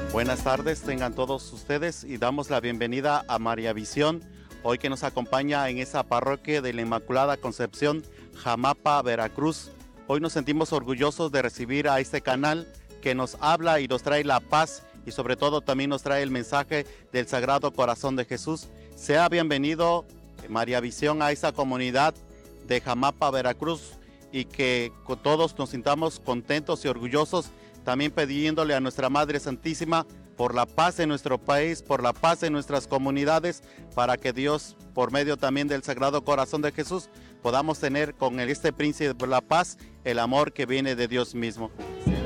Buenas tardes, tengan todos ustedes y damos la bienvenida a María Visión, hoy que nos acompaña en esa parroquia de la Inmaculada Concepción, Jamapa, Veracruz. Hoy nos sentimos orgullosos de recibir a este canal que nos habla y nos trae la paz y sobre todo también nos trae el mensaje del Sagrado Corazón de Jesús. Sea bienvenido María Visión a esta comunidad de Jamapa, Veracruz, y que todos nos sintamos contentos y orgullosos, también pidiéndole a nuestra Madre Santísima por la paz en nuestro país, por la paz en nuestras comunidades, para que Dios, por medio también del Sagrado Corazón de Jesús, podamos tener con este príncipe de la paz el amor que viene de Dios mismo.